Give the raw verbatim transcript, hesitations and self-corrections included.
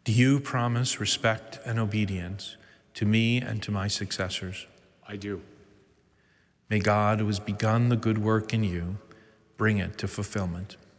Do you promise respect and obedience to me and to my successors? I do. May God, who has begun the good work in you, bring it to fulfillment.